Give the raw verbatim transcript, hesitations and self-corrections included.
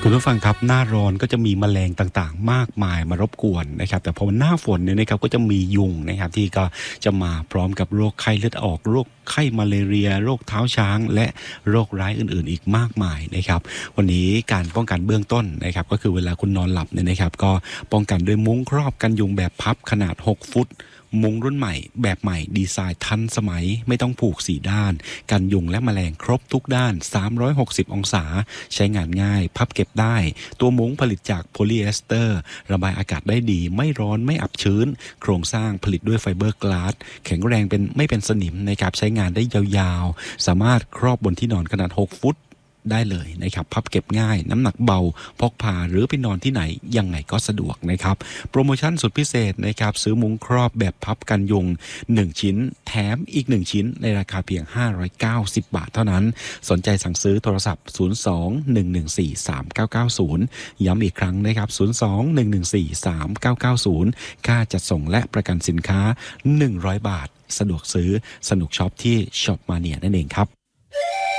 คุณผู้ฟังครับหน้าร้อนก็จะมีแมลงต่างๆมากมายมารบกวนนะครับแต่พอหน้าฝนเนี่ยนะครับก็จะมียุงนะครับที่ก็จะมาพร้อมกับโรคไข้เลือดออกโรคไข้มาเลเรียโรคเท้าช้างและโรคร้ายอื่นๆอีกมากมายนะครับวันนี้การป้องกันเบื้องต้นนะครับก็คือเวลาคุณนอนหลับเนี่ยนะครับก็ป้องกันด้วยมุ้งครอบกันยุงแบบพับขนาดหกฟุตมุ้งรุ่นใหม่แบบใหม่ดีไซน์ทันสมัยไม่ต้องผูกสี่ด้านกันยุงและแมลงครบทุกด้านสามร้อยหกสิบองศาใช้งานง่ายพับเก็บได้ตัวมุ้งผลิตจากโพลีเอสเตอร์ระบายอากาศได้ดีไม่ร้อนไม่อับชื้นโครงสร้างผลิตด้วยไฟเบอร์กลาสแข็งแรงเป็นไม่เป็นสนิมนะครับใช้งานได้ยาวๆสามารถครอบบนที่นอนขนาดหกฟุตได้เลยนะครับพับเก็บง่ายน้ำหนักเบาพกพาหรือไปนอนที่ไหนยังไงก็สะดวกนะครับโปรโมชั่นสุดพิเศษนะครับซื้อมุ้งครอบแบบพับกันยุงหนึ่งชิ้นแถมอีกหนึ่งชิ้นในราคาเพียงห้าร้อยเก้าสิบบาทเท่านั้นสนใจสั่งซื้อโทรศัพท์ศูนย์ สอง หนึ่ง หนึ่ง สี่ สาม เก้า เก้า ศูนย์ย้ำอีกครั้งนะครับศูนย์ สอง หนึ่ง หนึ่ง สี่ สาม เก้า เก้า ศูนย์ค่าจัดส่งและประกันสินค้าหนึ่งร้อยบาทสะดวกซื้อสนุกช็อปที่ช็อปมาเนียนั่นเองครับ